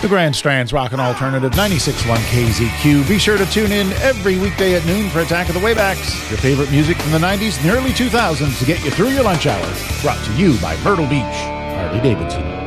The Grand Strand's Rockin' Alternative 96.1 KZQ. Be sure to tune in every weekday at noon for Attack of the Waybacks, your favorite music from the 90s and early 2000s to get you through your lunch hour. Brought to you by Myrtle Beach, Harley Davidson.